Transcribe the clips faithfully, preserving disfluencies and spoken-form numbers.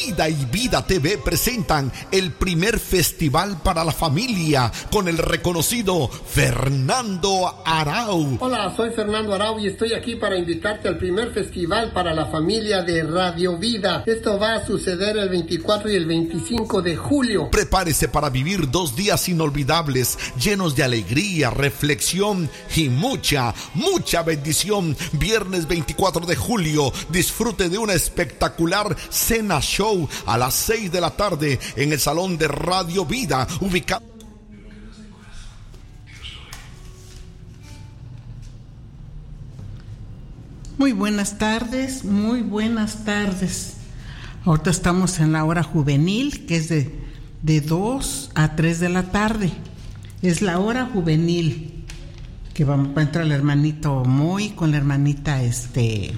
Vida y Vida T V presentan el primer festival para la familia con el reconocido Fernando Arau. Hola, soy Fernando Arau y estoy aquí para invitarte al primer festival para la familia de Radio Vida. Esto va a suceder el veinticuatro y el veinticinco de julio. Prepárese para vivir dos días inolvidables, llenos de alegría, reflexión y mucha, mucha bendición. Viernes veinticuatro de julio, disfrute de una espectacular cena show a las seis de la tarde en el Salón de Radio Vida, ubicado. Muy buenas tardes, muy buenas tardes. Ahorita estamos en la hora juvenil, que es de, de dos a tres de la tarde. Es la hora juvenil, que va, va a entrar el hermanito Moy con la hermanita este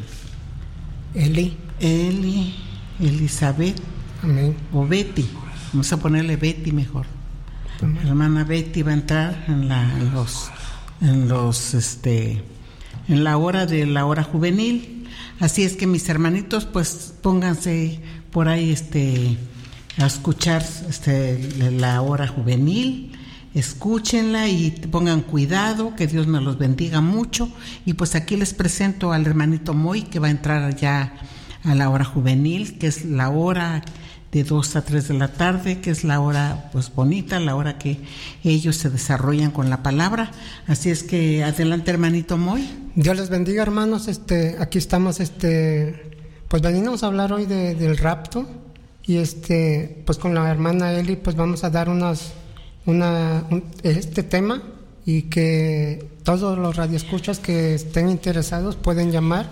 Eli. Eli, Elizabeth. Amén. O Betty. Vamos a ponerle Betty mejor. Amén. La hermana Betty va a entrar en, la, en los, en los, este, en la hora de la hora juvenil. Así es que mis hermanitos, pues pónganse por ahí, este, a escuchar, este, la hora juvenil. Escúchenla y pongan cuidado, que Dios nos los bendiga mucho. Y pues aquí les presento al hermanito Moy, que va a entrar ya a la hora juvenil, que es la hora de dos a tres de la tarde, que es la hora pues bonita, la hora que ellos se desarrollan con la palabra. Así es que adelante, hermanito Moy. Dios les bendiga, hermanos. Este, aquí estamos, este, pues venimos a hablar hoy de, del rapto, y este, pues con la hermana Eli, pues vamos a dar unas, una, un, este tema, y que todos los radioescuchas que estén interesados pueden llamar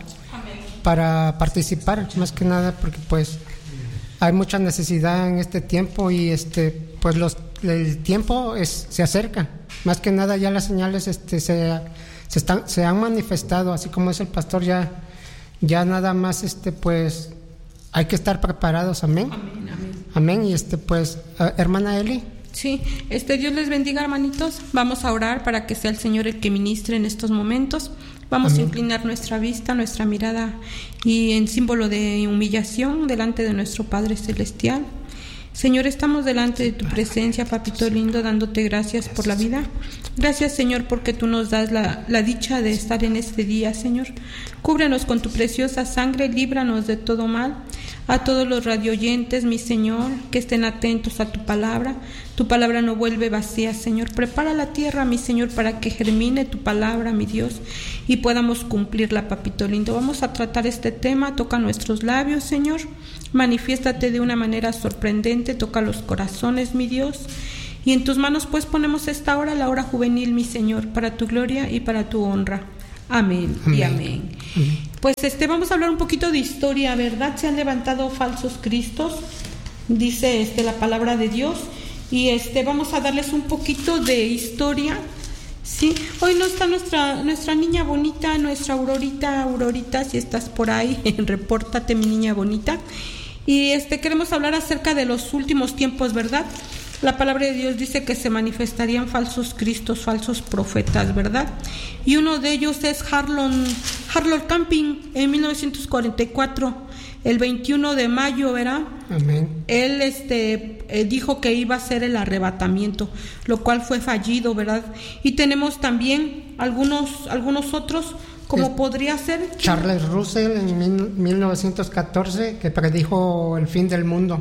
para participar, más que nada porque pues hay mucha necesidad en este tiempo, y este pues los el tiempo es se acerca. Más que nada ya las señales este se se están se han manifestado, así como es el pastor, ya ya nada más este pues hay que estar preparados. Amén. Amén, amén. Amén. Y este pues uh, hermana Eli. Sí, este Dios les bendiga, hermanitos. Vamos a orar para que sea el Señor el que ministre en estos momentos. Vamos Amén. A inclinar nuestra vista, nuestra mirada, y en símbolo de humillación delante de nuestro Padre Celestial. Señor, estamos delante de tu presencia, papito lindo, dándote gracias por la vida. Gracias, Señor, porque tú nos das la, la dicha de estar en este día, Señor. Cúbrenos con tu preciosa sangre, líbranos de todo mal. A todos los radioyentes, mi Señor, que estén atentos a tu palabra. Tu palabra no vuelve vacía, Señor. Prepara la tierra, mi Señor, para que germine tu palabra, mi Dios, y podamos cumplirla, papito lindo. Vamos a tratar este tema. Toca nuestros labios, Señor. Manifiéstate de una manera sorprendente. Toca los corazones, mi Dios. Y en tus manos, pues, ponemos esta hora, la hora juvenil, mi Señor, para tu gloria y para tu honra. Amén, amén. Y amén. amén. Pues este vamos a hablar un poquito de historia, ¿verdad? Se han levantado falsos cristos, dice este la palabra de Dios, y este vamos a darles un poquito de historia. Sí, hoy no está nuestra nuestra niña bonita, nuestra Aurorita, Aurorita, si estás por ahí, repórtate, mi niña bonita. Y este queremos hablar acerca de los últimos tiempos, ¿verdad? La palabra de Dios dice que se manifestarían falsos cristos, falsos profetas, ¿verdad? Y uno de ellos es Harlan, Harlan Camping, en mil novecientos cuarenta y cuatro, el veintiuno de mayo, ¿verdad? Amén. Él este, eh, dijo que iba a ser el arrebatamiento, lo cual fue fallido, ¿verdad? Y tenemos también algunos, algunos otros, como es, podría ser Charles Russell en mil novecientos catorce, que predijo el fin del mundo.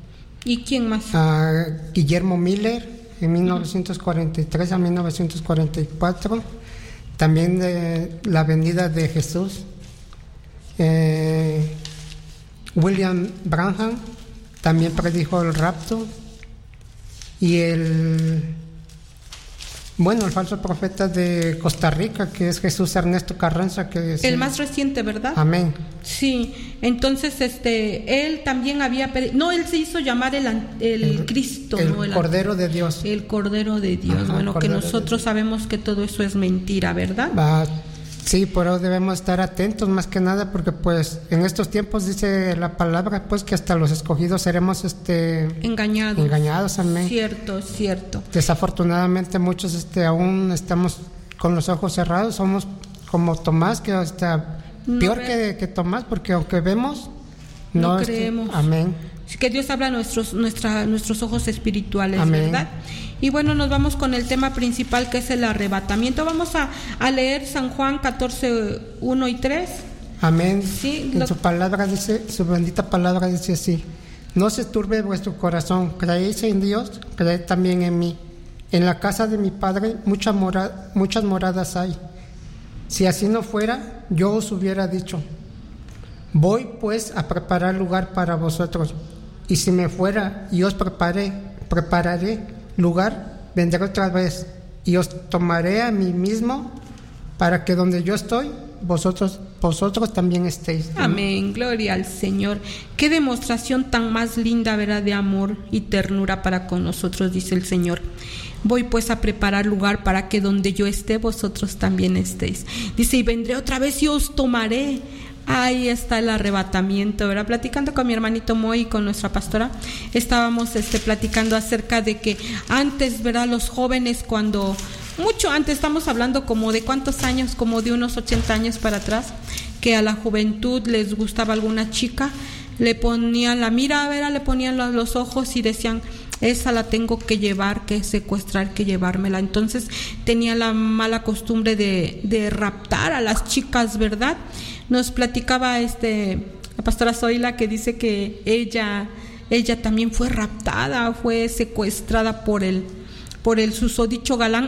¿Y quién más? Uh, Guillermo Miller en mil novecientos cuarenta y tres a mil novecientos cuarenta y cuatro, también de la venida de Jesús. eh, William Branham también predijo el rapto, y el bueno el falso profeta de Costa Rica, que es Jesús Ernesto Carranza, que es el, el más reciente, ¿verdad? Amén. Sí, entonces este él también había no él se hizo llamar el, el, el Cristo, el ¿no? el Cordero de Dios, el Cordero de Dios. Ajá, bueno, que nosotros sabemos que todo eso es mentira, ¿verdad? Va. Sí, pero debemos estar atentos más que nada, porque pues en estos tiempos dice la palabra pues que hasta los escogidos seremos este engañados. Engañados, amén. Cierto, cierto. Desafortunadamente muchos este aún estamos con los ojos cerrados, somos como Tomás, que hasta no peor que, que Tomás, porque aunque vemos no, no creemos. Este, amén. que Dios abra nuestros, nuestra, nuestros ojos espirituales, Amén. ¿verdad? Y bueno, nos vamos con el tema principal, que es el arrebatamiento. Vamos a, a leer San Juan catorce, uno y tres. Amén. Sí, en lo... su palabra dice, su bendita palabra dice así: no se turbe vuestro corazón, creéis en Dios, creed también en mí. En la casa de mi Padre muchas, mora, muchas moradas hay. Si así no fuera, yo os hubiera dicho. Voy pues a preparar lugar para vosotros. Y si me fuera y os preparé, prepararé lugar, vendré otra vez y os tomaré a mí mismo, para que donde yo estoy, vosotros vosotros también estéis. Amén, gloria al Señor. Qué demostración tan más linda, ¿verdad?, de amor y ternura para con nosotros, dice el Señor. Voy pues a preparar lugar para que donde yo esté, vosotros también estéis. Dice, y vendré otra vez y os tomaré. Ahí está el arrebatamiento, ¿verdad? Platicando con mi hermanito Moy y con nuestra pastora, estábamos este, platicando acerca de que antes, ¿verdad?, los jóvenes, cuando, mucho antes, estamos hablando como de cuántos años, como de unos ochenta años para atrás, que a la juventud les gustaba alguna chica, le ponían la mira, ¿verdad?, le ponían los, los ojos y decían, esa la tengo que llevar, que secuestrar, que llevármela. Entonces tenía la mala costumbre de, de raptar a las chicas, ¿verdad? Nos platicaba este la pastora Zoila, que dice que ella ella también fue raptada, fue secuestrada por el por el susodicho galán.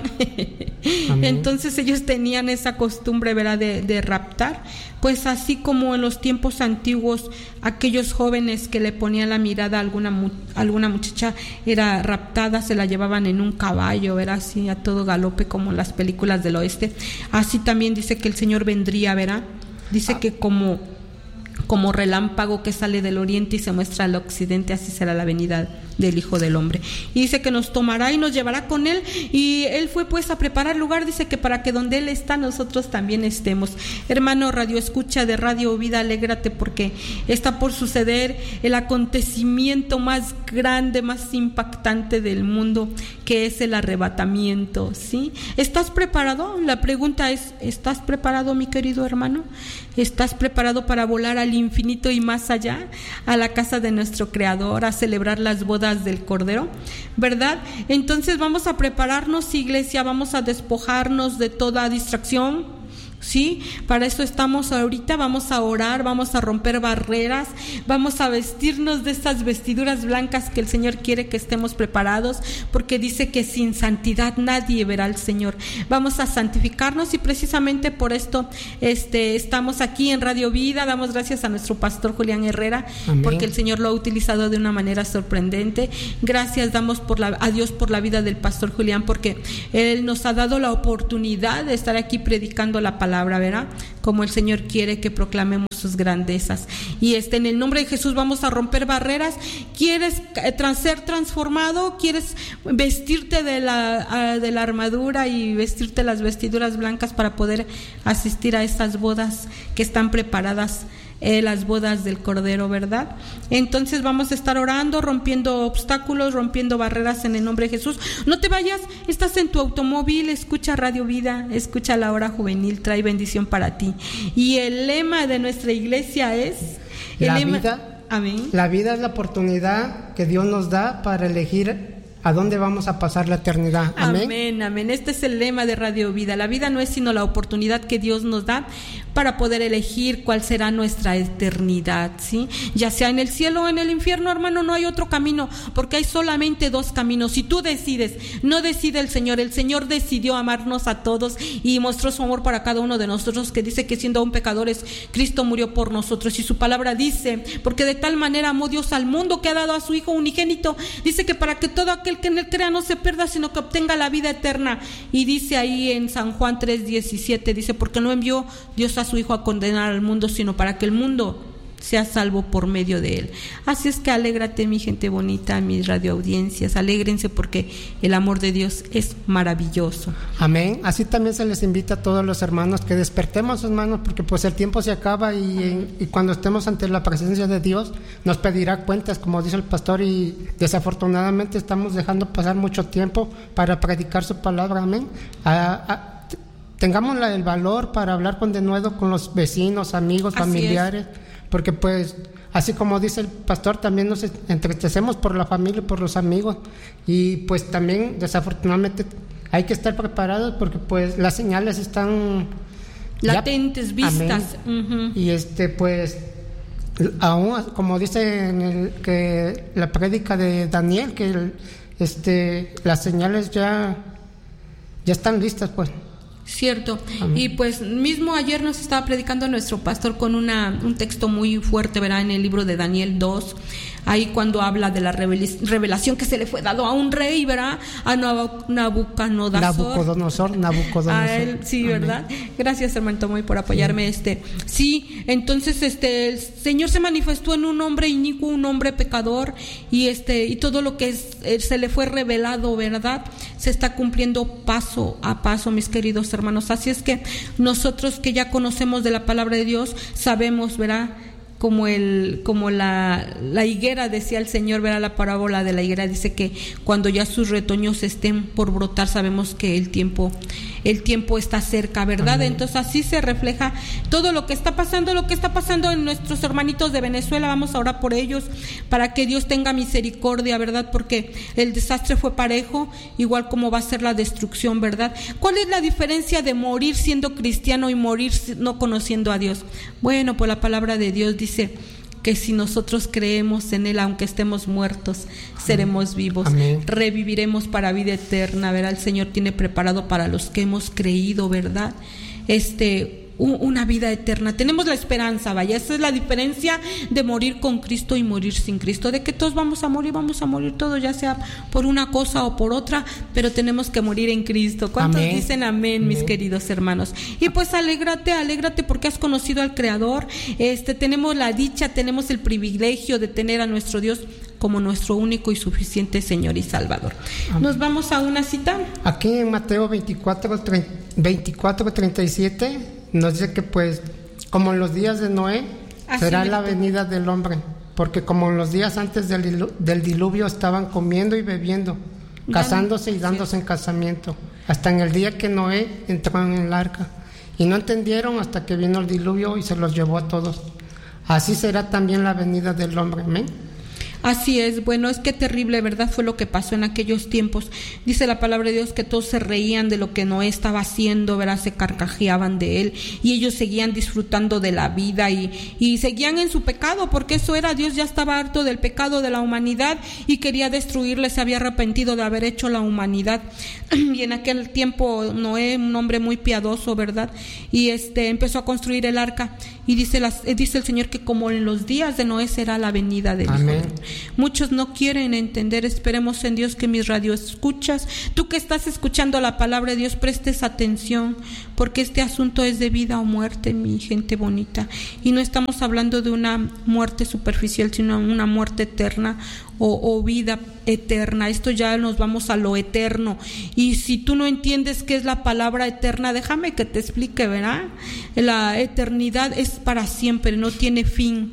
Entonces ellos tenían esa costumbre, ¿verdad?, de, de raptar. Pues así como en los tiempos antiguos, aquellos jóvenes que le ponían la mirada a alguna, alguna muchacha era raptada, se la llevaban en un caballo, era así a todo galope como en las películas del oeste. Así también dice que el Señor vendría, ¿verdad? Dice que como, como relámpago que sale del oriente y se muestra al occidente, así será la venida del Hijo del Hombre. Y dice que nos tomará y nos llevará con Él, y Él fue pues a preparar lugar, dice que para que donde Él está, nosotros también estemos. Hermano Radio Escucha de Radio Vida, alégrate, porque está por suceder el acontecimiento más grande, más impactante del mundo, que es el arrebatamiento, ¿sí? ¿Estás preparado? La pregunta es, ¿estás preparado, mi querido hermano? ¿Estás preparado para volar al infinito y más allá, a la casa de nuestro Creador, a celebrar las bodas del Cordero, ¿verdad? Entonces vamos a prepararnos, iglesia, vamos a despojarnos de toda distracción, ¿sí? Para eso estamos ahorita. Vamos a orar, vamos a romper barreras, vamos a vestirnos de estas vestiduras blancas que el Señor quiere que estemos preparados, porque dice que sin santidad nadie verá al Señor. Vamos a santificarnos, y precisamente por esto este, estamos aquí en Radio Vida. Damos gracias a nuestro pastor Julián Herrera. Amén. Porque el Señor lo ha utilizado de una manera sorprendente. Gracias damos por la, a Dios por la vida del pastor Julián, porque Él nos ha dado la oportunidad de estar aquí predicando la palabra palabra, ¿verdad? Como el Señor quiere que proclamemos sus grandezas. Y este, en el nombre de Jesús vamos a romper barreras. ¿Quieres trans, ser transformado? ¿Quieres vestirte de la, de la armadura y vestirte las vestiduras blancas para poder asistir a estas bodas que están preparadas? Eh, las bodas del Cordero, ¿verdad? Entonces vamos a estar orando, rompiendo obstáculos, rompiendo barreras en el nombre de Jesús. No te vayas, estás en tu automóvil, escucha Radio Vida, escucha La Hora Juvenil, trae bendición para ti. Y el lema de nuestra iglesia es el la lema, vida. Amén. La vida es la oportunidad que Dios nos da para elegir a dónde vamos a pasar la eternidad. Amén. Amén, amén. Este es el lema de Radio Vida. La vida no es sino la oportunidad que Dios nos da para poder elegir cuál será nuestra eternidad, ¿sí? Ya sea en el cielo o en el infierno, hermano, no hay otro camino, porque hay solamente dos caminos. Si tú decides, no decide el Señor. El Señor decidió amarnos a todos y mostró su amor para cada uno de nosotros, que dice que siendo aún pecadores, Cristo murió por nosotros. Y su palabra dice, porque de tal manera amó Dios al mundo que ha dado a su Hijo unigénito, dice que para que todo aquel que en él crea no se pierda, sino que obtenga la vida eterna. Y dice ahí en San Juan tres diecisiete, dice, porque no envió Dios a su Hijo a condenar al mundo, sino para que el mundo sea salvo por medio de él. Así es que alégrate, mi gente bonita, mis radioaudiencias, alégrense, porque el amor de Dios es maravilloso. Amén. Así también se les invita a todos los hermanos que despertemos, hermanos, porque pues el tiempo se acaba y, y cuando estemos ante la presencia de Dios nos pedirá cuentas, como dice el pastor, y desafortunadamente estamos dejando pasar mucho tiempo para predicar su palabra. Amén. A, a, tengamos la, el valor para hablar con denuedo con los vecinos, amigos, Así familiares, es. Porque pues así como dice el pastor, también nos entristecemos por la familia, por los amigos, y pues también desafortunadamente hay que estar preparados porque pues las señales están latentes, ya, vistas. Uh-huh. Y este pues aún como dice en el, que la prédica de Daniel, que el, este las señales ya ya están listas, pues. Cierto. Amén. Y pues mismo ayer nos estaba predicando nuestro pastor con una un texto muy fuerte, ¿verdad? En el libro de Daniel dos, ahí cuando habla de la revelación que se le fue dado a un rey, ¿verdad? A Nabucodonosor. Nabucodonosor, Nabucodonosor. A él, sí, ¿verdad? Amén. Gracias, hermano Tomoy, por apoyarme. Sí. Este, sí, entonces este el Señor se manifestó en un hombre inicuo, un hombre pecador, y este y todo lo que es, se le fue revelado, ¿verdad? Se está cumpliendo paso a paso, mis queridos hermanos. Así es que nosotros que ya conocemos de la palabra de Dios, sabemos, ¿verdad? Como el como la, la higuera, decía el Señor, verá la parábola de la higuera, dice que cuando ya sus retoños estén por brotar, sabemos que el tiempo el tiempo está cerca, ¿verdad? Amén. Entonces así se refleja todo lo que está pasando, lo que está pasando en nuestros hermanitos de Venezuela. Vamos a orar por ellos para que Dios tenga misericordia, ¿verdad? Porque el desastre fue parejo, igual como va a ser la destrucción, ¿verdad? ¿Cuál es la diferencia de morir siendo cristiano y morir no conociendo a Dios? Bueno, pues la palabra de Dios dice Dice que si nosotros creemos en Él, aunque estemos muertos, seremos vivos. Amén. Reviviremos para vida eterna, ¿verdad? El Señor tiene preparado para los que hemos creído, ¿verdad? Este una vida eterna. Tenemos la esperanza, vaya, esa es la diferencia de morir con Cristo y morir sin Cristo, de que todos vamos a morir, vamos a morir todos, ya sea por una cosa o por otra, pero tenemos que morir en Cristo. ¿Cuántos amén. Dicen amén, amén, mis queridos hermanos? Y pues alégrate, alégrate porque has conocido al Creador. Este, tenemos la dicha, tenemos el privilegio de tener a nuestro Dios como nuestro único y suficiente Señor y Salvador. Amén. Nos vamos a una cita. Aquí en Mateo veinticuatro, treinta y siete nos dice que pues como en los días de Noé así será la venida del hombre, porque como en los días antes del, dilu- del diluvio estaban comiendo y bebiendo, casándose y dándose sí. en casamiento, hasta en el día que Noé entró en el arca, y no entendieron hasta que vino el diluvio y se los llevó a todos. Así será también la venida del hombre. Amén. Así es, bueno, es que terrible, ¿verdad? Fue lo que pasó en aquellos tiempos. Dice la palabra de Dios que todos se reían de lo que Noé estaba haciendo, ¿verdad? Se carcajeaban de él y ellos seguían disfrutando de la vida y, y seguían en su pecado, porque eso era, Dios ya estaba harto del pecado de la humanidad y quería destruirles, se había arrepentido de haber hecho la humanidad. Y en aquel tiempo Noé, un hombre muy piadoso, ¿verdad? Y este empezó a construir el arca y dice, las, dice el Señor que como en los días de Noé será la venida del Hijo. Amén. Muchos no quieren entender. Esperemos en Dios que mis radioescuchas, tú que estás escuchando la palabra de Dios, prestes atención, porque este asunto es de vida o muerte, mi gente bonita, y no estamos hablando de una muerte superficial, sino una muerte eterna o, o vida eterna. Esto ya nos vamos a lo eterno, y si tú no entiendes qué es la palabra eterna, déjame que te explique, ¿verdad? La eternidad es para siempre, no tiene fin.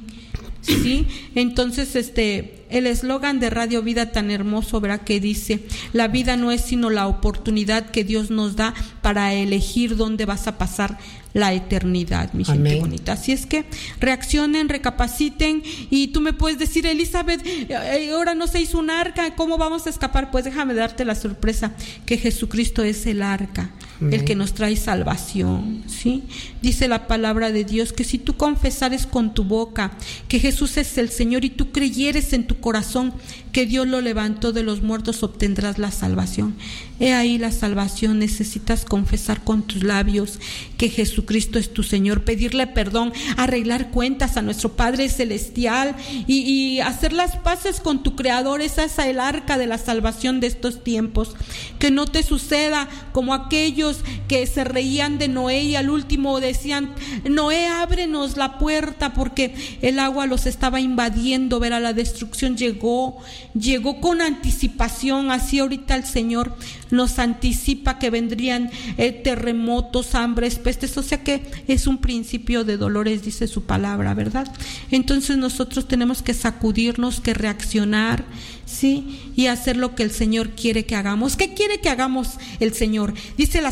Sí, entonces este el eslogan de Radio Vida tan hermoso, ¿verdad? Que dice: la vida no es sino la oportunidad que Dios nos da para elegir dónde vas a pasar la eternidad, mi gente Amén. Bonita. Así es que reaccionen, recapaciten, y tú me puedes decir, Elizabeth, ahora no se hizo un arca, ¿cómo vamos a escapar? Pues déjame darte la sorpresa, que Jesucristo es el arca, Amén. El que nos trae salvación, ¿sí? Dice la palabra de Dios que si tú confesares con tu boca que Jesús es el Señor y tú creyeres en tu corazón que Dios lo levantó de los muertos, obtendrás la salvación. He ahí la salvación. Necesitas confesar con tus labios que Jesucristo es tu Señor, pedirle perdón, arreglar cuentas a nuestro Padre Celestial y, y hacer las paces con tu Creador. Esa es el arca de la salvación de estos tiempos. Que no te suceda como aquellos que se reían de Noé y al último decían: Noé, ábrenos la puerta, porque el agua los estaba invadiendo. Verá, la destrucción llegó, llegó con anticipación. Así ahorita el Señor nos anticipa que vendrían eh, terremotos, hambres, pestes, o sea que es un principio de dolores, dice su palabra, ¿verdad? Entonces nosotros tenemos que sacudirnos, que reaccionar, ¿sí? Y hacer lo que el Señor quiere que hagamos. ¿Qué quiere que hagamos el Señor? Dice la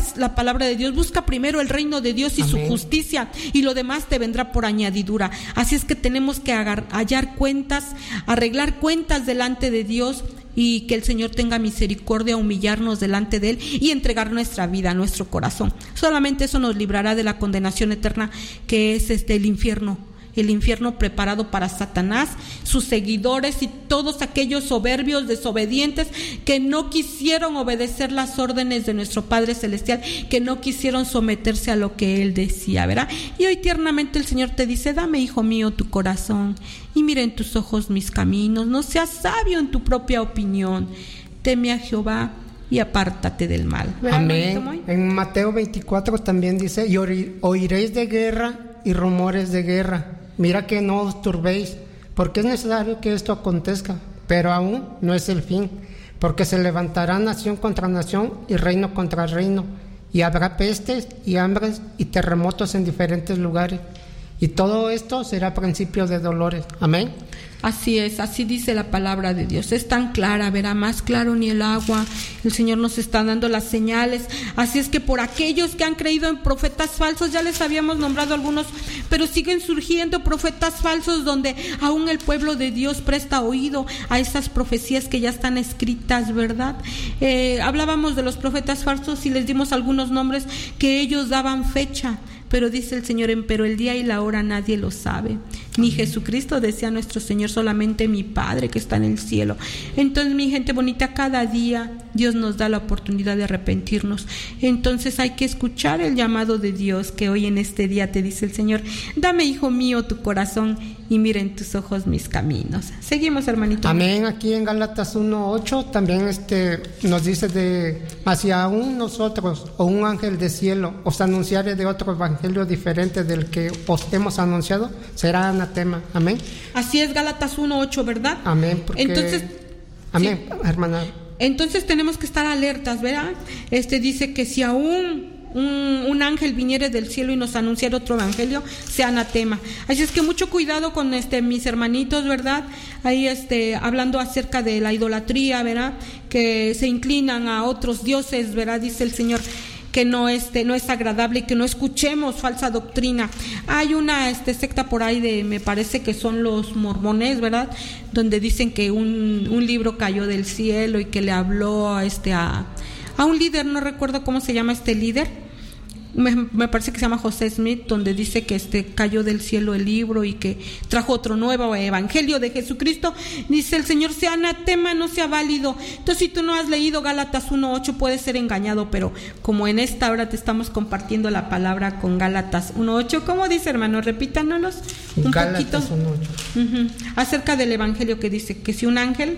la palabra de Dios, busca primero el reino de Dios y Amén. Su justicia, y lo demás te vendrá por añadidura. Así es que tenemos que agar, hallar cuentas, arreglar cuentas delante de Dios, y que el Señor tenga misericordia, humillarnos delante de Él y entregar nuestra vida, nuestro corazón. Solamente eso nos librará de la condenación eterna, que es este el infierno. El infierno preparado para Satanás, sus seguidores y todos aquellos soberbios, desobedientes, que no quisieron obedecer las órdenes de nuestro Padre Celestial, que no quisieron someterse a lo que Él decía, ¿verdad? Y hoy tiernamente el Señor te dice: dame, hijo mío, tu corazón, y mira en tus ojos mis caminos, no seas sabio en tu propia opinión, teme a Jehová y apártate del mal. Amén. En Mateo veinticuatro también dice: y oiréis de guerra y rumores de guerra. Mira que no os turbéis, porque es necesario que esto acontezca, pero aún no es el fin, porque se levantará nación contra nación y reino contra reino, y habrá pestes y hambres y terremotos en diferentes lugares, y todo esto será principio de dolores. Amén. Así es, así dice la palabra de Dios. Es tan clara, verá, más claro ni el agua. El Señor nos está dando las señales. Así es que por aquellos que han creído en profetas falsos, ya les habíamos nombrado algunos, pero siguen surgiendo profetas falsos donde aún el pueblo de Dios presta oído a esas profecías que ya están escritas, ¿verdad? Eh, hablábamos de los profetas falsos y les dimos algunos nombres que ellos daban fecha. Pero dice el Señor: pero el día y la hora nadie lo sabe, ni Jesucristo, decía nuestro Señor, solamente mi Padre que está en el cielo. Entonces, mi gente bonita, cada día Dios nos da la oportunidad de arrepentirnos. Entonces hay que escuchar el llamado de Dios, que hoy en este día te dice el Señor: dame, hijo mío, tu corazón, y mira en tus ojos mis caminos. Seguimos, hermanito. Amén. Aquí en Gálatas uno ocho también este, nos dice de: hacia aún nosotros o un ángel de cielo os anunciare de otro evangelio diferente del que os hemos anunciado, será anatema. Amén. Así es, Gálatas uno ocho, ¿verdad? Amén. Porque, entonces, amén, sí. hermana. Entonces tenemos que estar alertas, ¿verdad? Este dice que si aún un, un ángel viniere del cielo y nos anunciara otro evangelio, sea anatema. Así es que mucho cuidado con este mis hermanitos, ¿verdad? Ahí este hablando acerca de la idolatría, ¿verdad? Que se inclinan a otros dioses, ¿verdad? Dice el Señor que no este no es agradable y que no escuchemos falsa doctrina. Hay una este secta por ahí de, me parece que son los mormones, ¿verdad? Donde dicen que un, un libro cayó del cielo y que le habló a este a, a un líder, no recuerdo cómo se llama este líder. Me, me parece que se llama José Smith, donde dice que este cayó del cielo el libro y que trajo otro nuevo evangelio de Jesucristo. Dice el Señor: sea anatema, no sea válido. Entonces, si tú no has leído Gálatas uno ocho, puedes ser engañado, pero como en esta hora te estamos compartiendo la palabra con Gálatas uno ocho, ¿cómo dice, hermano? Repítanoslos un Gálatas poquito uno ocho. Uh-huh. Acerca del evangelio, que dice que si un ángel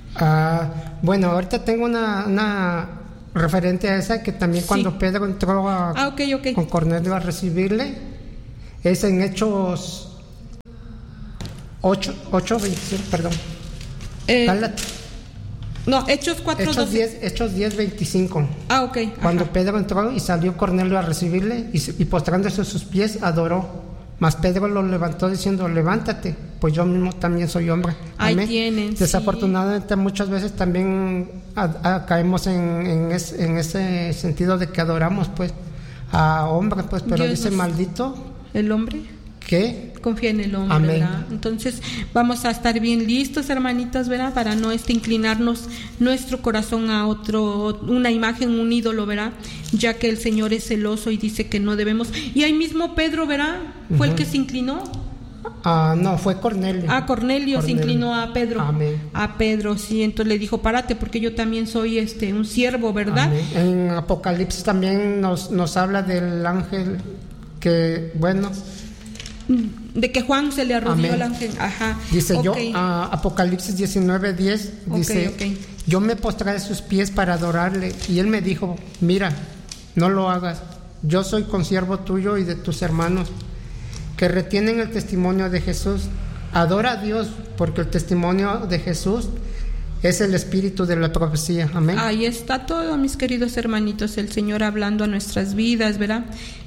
ah, bueno, ahorita tengo una, una referente a esa, que también cuando sí. Pedro entró a, ah, okay, okay. con Cornelio a recibirle, es en Hechos ocho, ocho veinticinco, perdón. Eh, no, Hechos cuatro, Hechos diez, Hechos diez, veinticinco. Ah, ok. Cuando Ajá. Pedro entró y salió Cornelio a recibirle y, y postrándose a sus pies adoró. Mas Pedro lo levantó diciendo: levántate, pues yo mismo también soy hombre. Ahí Amén. tienen. Desafortunadamente sí. muchas veces también a, a, caemos en, en, es, en ese sentido de que adoramos pues a hombres, pues, pero Dios dice nos... maldito el hombre que confía en el hombre. Amén. ¿Verdad? Entonces vamos a estar bien listos, hermanitas, ¿verdad? Para no este inclinarnos nuestro corazón a otro, una imagen, un ídolo, ¿verdad? Ya que el Señor es celoso y dice que no debemos. Y ahí mismo Pedro, ¿verdad? Fue uh-huh. el que se inclinó. Ah, no, fue Cornelio. Ah, Cornelio, Cornelio se inclinó a Pedro. Amén. A Pedro, sí. Entonces le dijo: párate, porque yo también soy este un siervo, ¿verdad? Amén. En Apocalipsis también nos, nos habla del ángel que, bueno, de que Juan se le arrodilló al ángel. Ajá. Dice okay. yo, uh, Apocalipsis diecinueve diez, dice: okay, okay. yo me postré a sus pies para adorarle, y él me dijo: mira, no lo hagas, yo soy consiervo tuyo y de tus hermanos que retienen el testimonio de Jesús. Adora a Dios, porque el testimonio de Jesús es el espíritu de la profecía. Amén. Ahí está todo, mis queridos hermanitos, el Señor hablando a nuestras vidas, ¿verdad?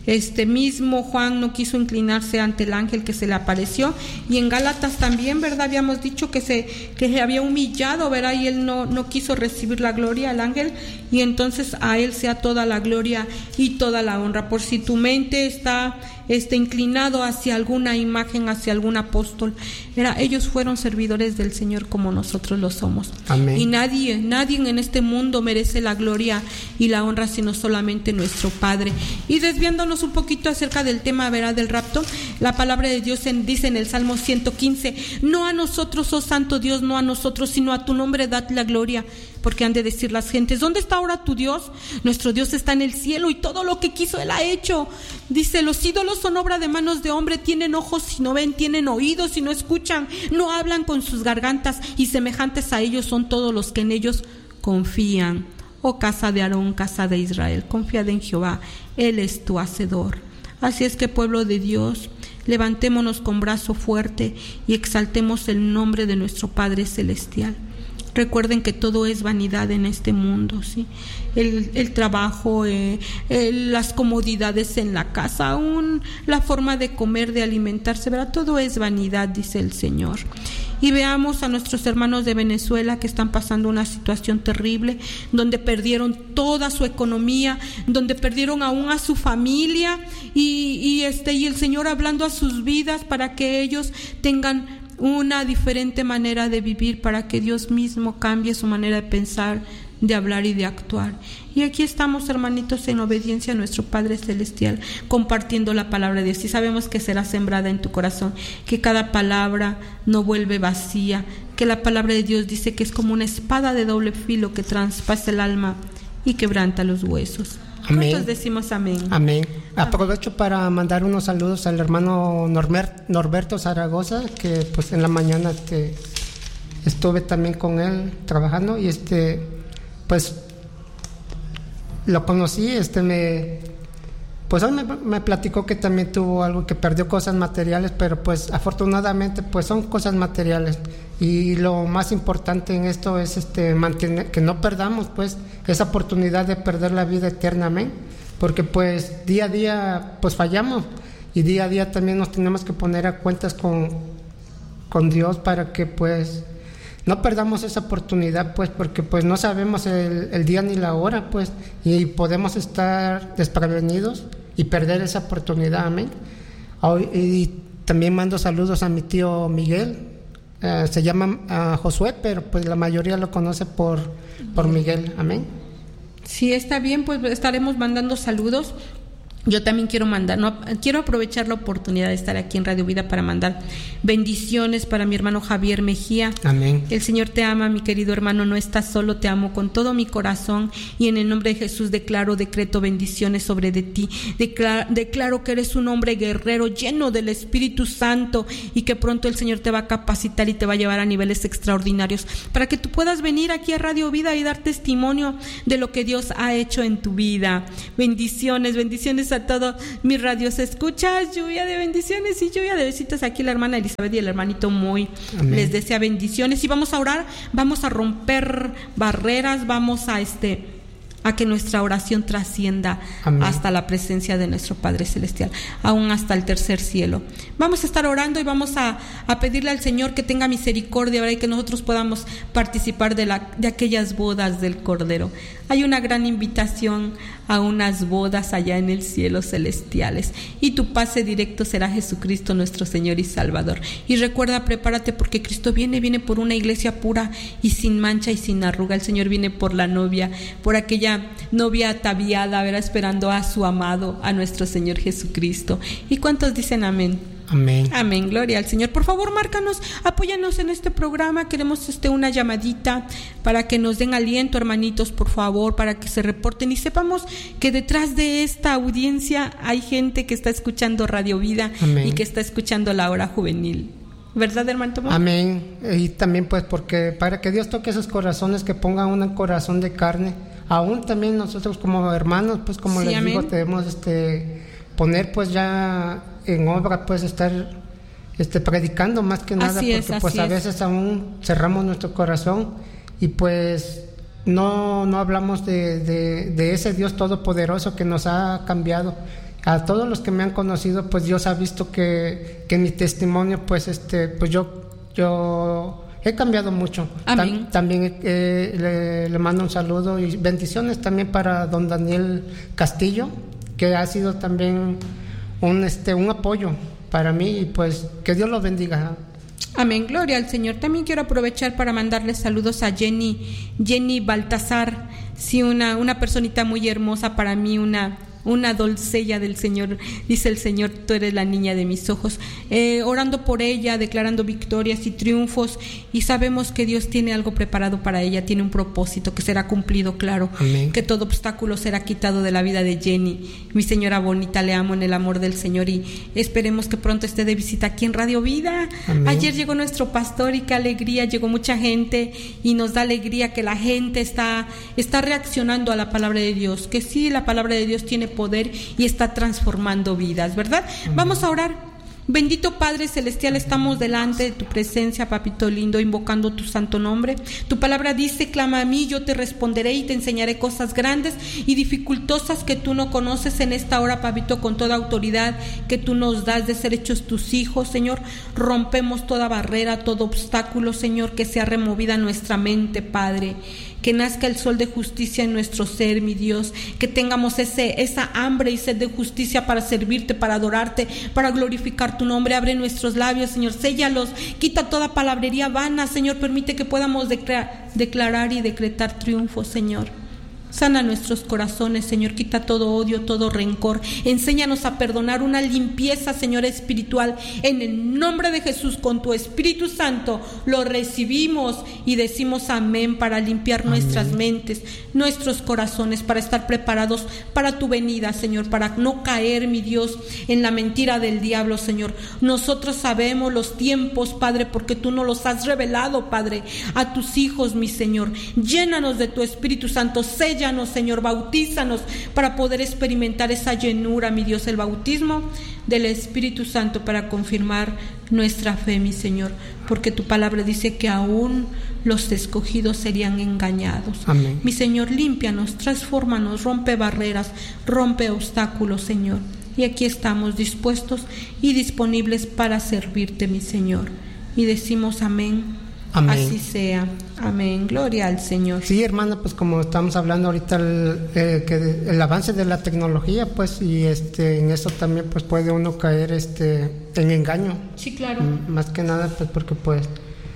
Este mismo Juan no quiso inclinarse ante el ángel que se le apareció, y en Gálatas también, ¿verdad? Habíamos dicho que se, que se había humillado, ¿verdad? Y él no, no quiso recibir la gloria al ángel, y entonces a él sea toda la gloria y toda la honra. Por si tu mente está este, inclinado hacia alguna imagen, hacia algún apóstol, ¿verdad? Ellos fueron servidores del Señor como nosotros lo somos. Amén. Y nadie, nadie en este mundo merece la gloria y la honra sino solamente nuestro Padre. Y desviándonos un poquito acerca del tema, ¿verdad?, del rapto, la palabra de Dios en, dice en el Salmo ciento quince: no a nosotros, oh Santo Dios, no a nosotros, sino a tu nombre dad la gloria, porque han de decir las gentes: ¿dónde está ahora tu Dios? Nuestro Dios está en el cielo, y todo lo que quiso Él ha hecho. Dice: los ídolos son obra de manos de hombre, tienen ojos y no ven, tienen oídos y no escuchan, no hablan con sus gargantas, y semejantes a ellos son todos los que en ellos confían. Oh casa de Aarón, casa de Israel, confiad en Jehová, Él es tu hacedor. Así es que, pueblo de Dios, levantémonos con brazo fuerte y exaltemos el nombre de nuestro Padre Celestial. Recuerden que todo es vanidad en este mundo, ¿sí? El, el trabajo, eh, el, las comodidades en la casa, aún la forma de comer, de alimentarse, ¿verdad? Todo es vanidad, dice el Señor. Y veamos a nuestros hermanos de Venezuela que están pasando una situación terrible, donde perdieron toda su economía, donde perdieron aún a su familia, y, y, este, y el Señor hablando a sus vidas para que ellos tengan una diferente manera de vivir, para que Dios mismo cambie su manera de pensar, de hablar y de actuar. Y aquí estamos, hermanitos, en obediencia a nuestro Padre Celestial, compartiendo la palabra de Dios, y sabemos que será sembrada en tu corazón, que cada palabra no vuelve vacía, que la palabra de Dios dice que es como una espada de doble filo que traspasa el alma y quebranta los huesos. Amén. ¿Cuántos decimos amén? Amén. Aprovecho para mandar unos saludos al hermano Normer, Norberto Zaragoza, que pues en la mañana este, estuve también con él trabajando, y este pues lo conocí, este me pues él me, me platicó que también tuvo algo, que perdió cosas materiales, pero pues afortunadamente pues son cosas materiales, y lo más importante en esto es este mantener, que no perdamos pues esa oportunidad de perder la vida eterna, amén, porque pues día a día pues fallamos, y día a día también nos tenemos que poner a cuentas con, con Dios, para que pues no perdamos esa oportunidad, pues, porque pues no sabemos el, el día ni la hora, pues, y podemos estar desprevenidos y perder esa oportunidad, amén. Y también mando saludos a mi tío Miguel, eh, se llama uh, Josué, pero pues la mayoría lo conoce por, por Miguel, amén. Sí, está bien, pues estaremos mandando saludos. Yo también quiero mandar, no, quiero aprovechar la oportunidad de estar aquí en Radio Vida para mandar bendiciones para mi hermano Javier Mejía. Amén. El Señor te ama, mi querido hermano, no estás solo, te amo con todo mi corazón, y en el nombre de Jesús declaro, decreto bendiciones sobre de ti. Declaro, declaro que eres un hombre guerrero lleno del Espíritu Santo, y que pronto el Señor te va a capacitar y te va a llevar a niveles extraordinarios para que tú puedas venir aquí a Radio Vida y dar testimonio de lo que Dios ha hecho en tu vida. Bendiciones, bendiciones a todos mis radios escuchas, lluvia de bendiciones y lluvia de besitos. Aquí la hermana Elizabeth y el hermanito Moy les desea bendiciones, y vamos a orar, vamos a romper barreras, vamos a este a que nuestra oración trascienda Amén. Hasta la presencia de nuestro Padre Celestial, aún hasta el tercer cielo. Vamos a estar orando y vamos a, a pedirle al Señor que tenga misericordia, ¿verdad? Y que nosotros podamos participar de, la, de aquellas bodas del Cordero. Hay una gran invitación a unas bodas allá en el cielo celestiales, y tu pase directo será Jesucristo nuestro Señor y Salvador. Y recuerda, prepárate, porque Cristo viene, viene por una iglesia pura y sin mancha y sin arruga. El Señor viene por la novia, por aquella novia ataviada, verá, esperando a su amado, a nuestro Señor Jesucristo. ¿Y cuántos dicen amén? Amén. Amén, gloria al Señor. Por favor, márcanos, apóyanos en este programa. Queremos este una llamadita para que nos den aliento, hermanitos, por favor, para que se reporten y sepamos que detrás de esta audiencia hay gente que está escuchando Radio Vida. Amén. Y que está escuchando la hora juvenil. ¿Verdad, hermano Tomás? Amén. Y también pues porque para que Dios toque esos corazones, que pongan un corazón de carne. Aún también nosotros como hermanos, pues como sí, les amén. Digo, debemos este poner pues ya en obra, pues estar este predicando más que nada, así porque es, pues a es. veces aún cerramos nuestro corazón y pues no no hablamos de, de, de ese Dios todopoderoso que nos ha cambiado. a todos los que me han conocido, pues Dios ha visto que, que mi testimonio, pues este, pues yo, yo he cambiado mucho. Amén. Tam, también eh, le, le mando un saludo y bendiciones también para don Daniel Castillo, que ha sido también un este un apoyo para mí, y pues que Dios los bendiga. Amén, gloria al Señor. También quiero aprovechar para mandarle saludos a Jenny, Jenny Baltasar, sí, una, una personita muy hermosa para mí, una, una doncella del Señor. Dice el Señor, tú eres la niña de mis ojos. Eh, orando por ella, declarando victorias y triunfos, y sabemos que Dios tiene algo preparado para ella, tiene un propósito que será cumplido, claro. Amén. Que todo obstáculo será quitado de la vida de Jenny. Mi señora bonita, le amo en el amor del Señor, y esperemos que pronto esté de visita aquí en Radio Vida. Amén. Ayer llegó nuestro pastor y qué alegría, llegó mucha gente, y nos da alegría que la gente está, está reaccionando a la palabra de Dios, que sí, la palabra de Dios tiene poder y está transformando vidas, ¿verdad? Amén. Vamos a orar. Bendito Padre Celestial, estamos delante de tu presencia, papito lindo, invocando tu santo nombre. Tu palabra dice, clama a mí, yo te responderé y te enseñaré cosas grandes y dificultosas que tú no conoces. En esta hora, papito, con toda autoridad que tú nos das de ser hechos tus hijos, Señor, rompemos toda barrera, todo obstáculo, Señor, que sea removida nuestra mente, Padre. Que nazca el sol de justicia en nuestro ser, mi Dios, que tengamos ese, esa hambre y sed de justicia para servirte, para adorarte, para glorificar tu nombre. Abre nuestros labios, Señor, séllalos, quita toda palabrería vana, Señor, permite que podamos declarar, declarar y decretar triunfo, Señor. Sana nuestros corazones, Señor, quita todo odio, todo rencor. Enséñanos a perdonar, una limpieza, Señor, espiritual. En el nombre de Jesús, con tu Espíritu Santo, lo recibimos y decimos amén, para limpiar amén. Nuestras mentes, nuestros corazones, para estar preparados para tu venida, Señor, para no caer, mi Dios, en la mentira del diablo, Señor. Nosotros sabemos los tiempos, Padre, porque tú nos los has revelado, Padre, a tus hijos, mi Señor. Llénanos de tu Espíritu Santo, sella Señor, bautízanos para poder experimentar esa llenura, mi Dios, el bautismo del Espíritu Santo, para confirmar nuestra fe, mi Señor, porque tu palabra dice que aún los escogidos serían engañados. Amén. Mi Señor, límpianos, transfórmanos, rompe barreras, rompe obstáculos, Señor, y aquí estamos dispuestos y disponibles para servirte, mi Señor, y decimos amén. Amén. Así sea. Amén. Gloria al Señor. Sí, hermana, pues como estamos hablando ahorita, el, eh, que el avance de la tecnología, pues, y este, en eso también, pues, puede uno caer, este, en engaño. Sí, claro. M- más que nada, pues, porque, pues,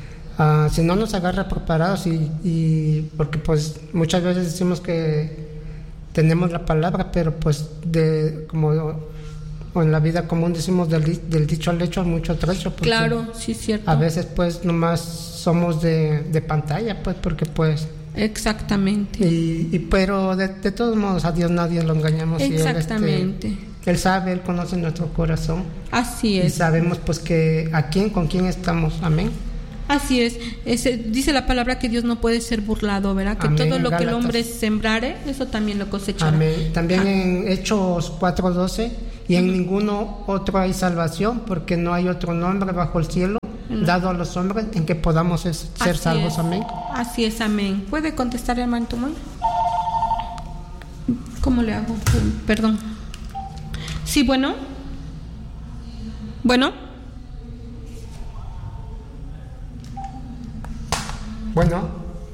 uh, si no nos agarra preparados y, y porque, pues, muchas veces decimos que tenemos la palabra, pero, pues, de como o en la vida común decimos del, del dicho al hecho mucho trecho. Claro, sí, cierto. A veces, pues, nomás somos de, de pantalla, pues, porque, pues... Exactamente. Y, y pero de, de todos modos, a Dios nadie lo engañamos. Exactamente. Y él, este, él sabe, Él conoce nuestro corazón. Así es. Y sabemos, pues, que a quién, con quién estamos. Amén. Así es. Ese, dice la palabra que Dios no puede ser burlado, ¿verdad? Que Amén. todo lo Gálatas. Que el hombre sembrare, eso también lo cosechará. Amén. También ah. en Hechos cuatro doce, y en uh-huh. ninguno otro hay salvación, porque no hay otro nombre bajo el cielo no. dado a los hombres en que podamos es, ser Así salvos. Es. Amén. Así es, amén. ¿Puede contestar, hermano Tomás? ¿Cómo le hago? Perdón. Sí, bueno. Bueno. Bueno.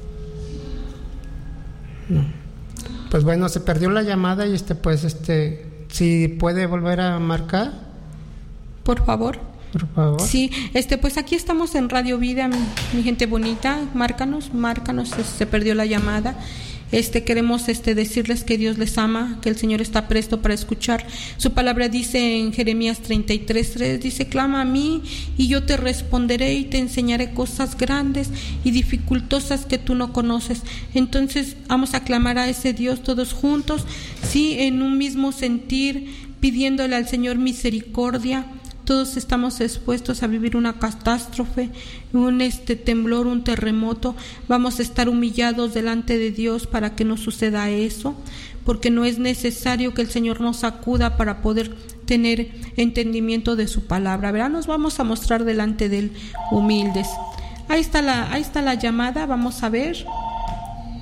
No. Pues bueno, se perdió la llamada y este, pues, este, si puede volver a marcar. Por favor. Por favor. Sí, este, pues aquí estamos en Radio Vida, mi, mi gente bonita, márcanos, márcanos, se, se perdió la llamada. Este, queremos este, decirles que Dios les ama, que el Señor está presto para escuchar. Su palabra dice en Jeremías treinta y tres tres, dice, clama a mí y yo te responderé y te enseñaré cosas grandes y dificultosas que tú no conoces. Entonces vamos a clamar a ese Dios todos juntos, sí, en un mismo sentir, pidiéndole al Señor misericordia. Todos estamos expuestos a vivir una catástrofe, un este temblor, un terremoto. Vamos a estar humillados delante de Dios para que no suceda eso, porque no es necesario que el Señor nos acuda para poder tener entendimiento de su palabra. ¿Verdad? Nos vamos a mostrar delante de Él humildes. Ahí está la, ahí está la llamada, vamos a ver.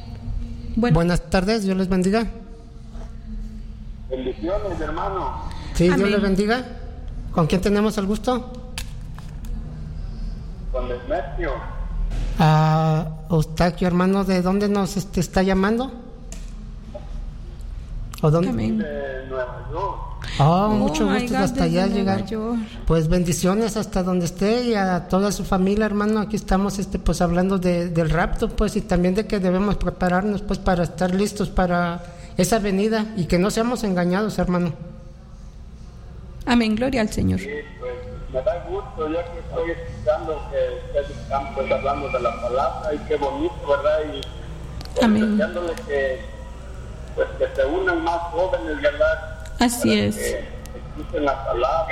Bueno. Buenas tardes, Dios les bendiga. Bendiciones, hermano. Sí, Amén. Dios le bendiga. ¿Con quién tenemos el gusto? Con el Mesio. Ah, Eustaquio, hermano, ¿de dónde nos este, está llamando? ¿O dónde? Amén. De Nueva York. Oh, Oh, mucho my gusto God, hasta allá desde llegar. Nueva York. Pues bendiciones hasta donde esté y a toda su familia, hermano. Aquí estamos este pues hablando de, del rapto, pues, y también de que debemos prepararnos pues para estar listos para esa venida y que no seamos engañados, hermano. Amén, gloria al Señor. Sí, pues me da gusto ya que estoy escuchando que ustedes están pues hablando de la palabra y qué bonito, ¿verdad? Y pues, Amén. deseándole que pues que se unan más jóvenes, ¿verdad? Así Para es. que escuchen la palabra.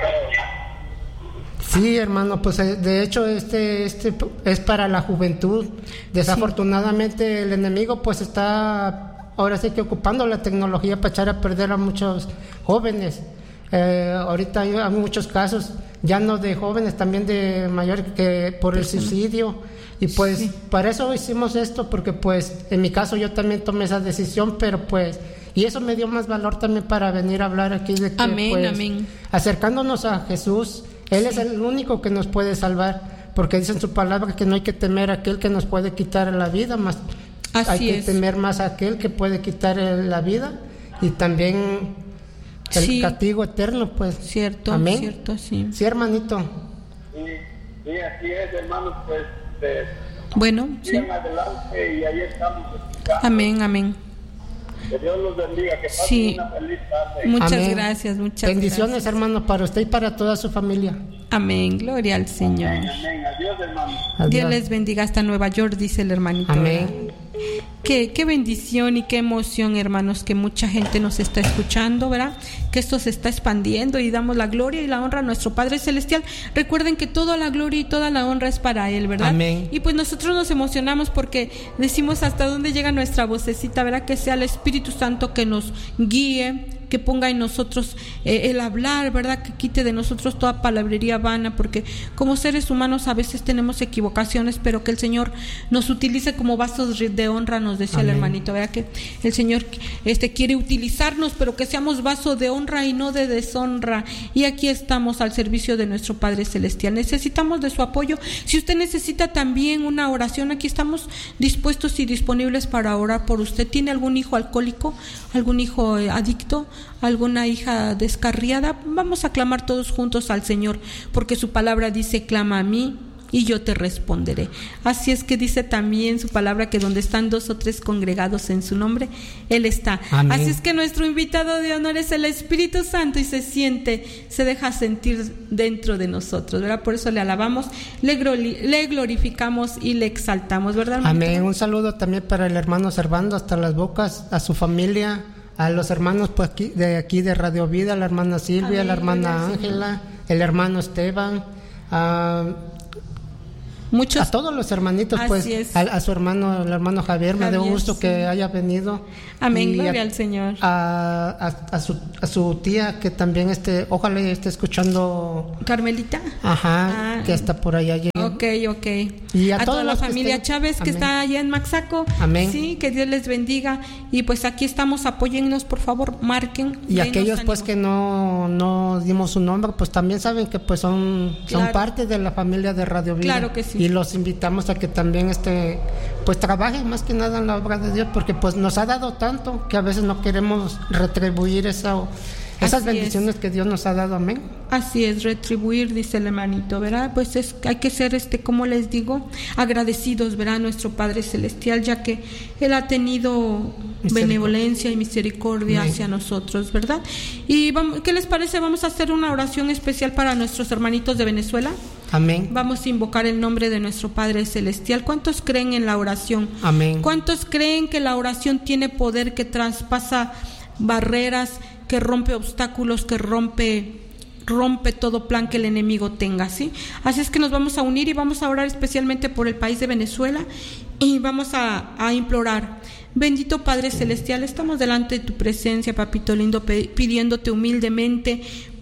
Sí, hermano, pues eh, de hecho este este es para la juventud. Desafortunadamente el enemigo pues está ahora sí que ocupando la tecnología para echar a perder a muchos jóvenes. Eh, ahorita hay, hay muchos casos, ya no de jóvenes, también de mayores que por el suicidio. Y pues Sí. para eso hicimos esto, porque pues en mi caso yo también tomé esa decisión, pero pues y eso me dio más valor también para venir a hablar aquí de que Amén, pues, amén. acercándonos a Jesús, Él es el único que nos puede salvar, porque dice en su palabra que no hay que temer a aquel que nos puede quitar la vida, más Así hay que es. temer más a aquel que puede quitar eh, la vida y también el Sí. castigo eterno, pues. Cierto, Amén. cierto, sí. Sí, hermanito. Sí, sí, así es, hermanos, pues eh, Bueno, sí. sigan adelante y ahí estamos escuchando. Amén, amén. Que Dios los bendiga, que pasen Sí. una feliz tarde. Muchas Amén. gracias, muchas Bendiciones, gracias. hermano, para usted y para toda su familia. Amén, gloria al Señor. Amén, amén. Adiós, hermano. Adiós. Dios les bendiga hasta Nueva York, dice el hermanito. Amén. ¿verdad? Qué, qué bendición y qué emoción, hermanos, que mucha gente nos está escuchando, ¿verdad? Que esto se está expandiendo y damos la gloria y la honra a nuestro Padre Celestial. Recuerden que toda la gloria y toda la honra es para Él, ¿verdad? Amén. Y pues nosotros nos emocionamos porque decimos hasta dónde llega nuestra vocecita, ¿verdad? Que sea el Espíritu Santo que nos guíe, que ponga en nosotros eh, el hablar, ¿verdad? Que quite de nosotros toda palabrería vana, porque como seres humanos a veces tenemos equivocaciones, pero que el Señor nos utilice como vasos de honra, nos decía Amén. el hermanito, ¿verdad? Que el Señor este, quiere utilizarnos, pero que seamos vaso de honra y no de deshonra. Y aquí estamos al servicio de nuestro Padre Celestial. Necesitamos de su apoyo. Si usted necesita también una oración, aquí estamos dispuestos y disponibles para orar por usted. ¿Tiene algún hijo alcohólico? ¿Algún hijo eh, adicto? ¿Alguna hija descarriada? Vamos a clamar todos juntos al Señor, porque su palabra dice: clama a mí y yo te responderé. Así es que dice también su palabra que donde están dos o tres congregados en su nombre, Él está. Amén. Así es que nuestro invitado de honor es el Espíritu Santo y se siente, se deja sentir dentro de nosotros, ¿verdad? Por eso le alabamos, le, glori- le glorificamos y le exaltamos, ¿verdad, hermanito? Amén. Un saludo también para el hermano Servando hasta las Bocas, a su familia, a los hermanos pues aquí, de aquí de Radio Vida, la hermana Silvia, Amén, la hermana gloria al Ángela, el hermano Esteban, a, Muchos a todos los hermanitos, Así pues es. a, a su hermano, el hermano Javier, me dio Javier, gusto sí. que haya venido. Amén, Y gloria a- al Señor. A, a, a su, a su tía que también este, ojalá y esté escuchando, Carmelita. ajá, Ah. que está por allá. Ok, ok. Y a a todos toda la los que familia estén- Chávez que Amén. está allá en Maxaco. Amén. Sí, que Dios les bendiga. Y pues aquí estamos, apóyennos, por favor, marquen. Y denos aquellos pues ánimo. que no, no dimos su nombre, pues también saben que pues son, son Claro. parte de la familia de Radio Vida. Claro que sí. Y los invitamos a que también este pues trabajen más que nada en la obra de Dios, porque pues nos ha dado tanto que a veces no queremos retribuir esa, esas Así bendiciones que Dios nos ha dado. Amén. Así es, retribuir, dice el hermanito, ¿verdad? Pues es, hay que ser, este, como les digo, agradecidos, ¿verdad? Nuestro Padre Celestial, ya que Él ha tenido benevolencia y misericordia Amén. hacia nosotros, ¿verdad? Y vamos, ¿qué les parece? Vamos a hacer una oración especial para nuestros hermanitos de Venezuela. Amén. Vamos a invocar el nombre de nuestro Padre Celestial. ¿Cuántos creen en la oración? Amén. ¿Cuántos creen que la oración tiene poder, que traspasa barreras, que rompe obstáculos, que rompe rompe todo plan que el enemigo tenga, ¿sí? Así es que nos vamos a unir y vamos a orar especialmente por el país de Venezuela y vamos a, a implorar. Bendito Padre Celestial, estamos delante de tu presencia, papito lindo, pe- pidiéndote humildemente